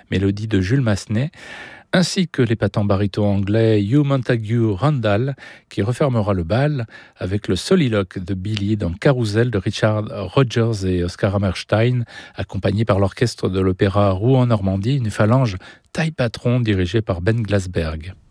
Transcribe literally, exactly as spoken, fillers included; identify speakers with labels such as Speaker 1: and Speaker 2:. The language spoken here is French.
Speaker 1: mélodie de Jules Massenet, ainsi que l'épatant baryton anglais Hugh Montagu Randall, qui refermera le bal avec le soliloque de Billy dans Carousel de Richard Rodgers et Oscar Hammerstein, accompagné par l'orchestre de l'opéra Rouen-Normandie, une phalange taille patron dirigée par Ben Glasberg.